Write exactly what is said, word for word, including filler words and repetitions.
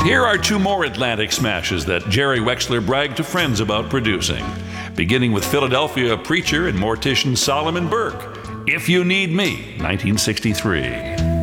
Here are two more Atlantic smashes that Jerry Wexler bragged to friends about producing, beginning with Philadelphia preacher and mortician Solomon Burke, If You Need Me, nineteen sixty-three.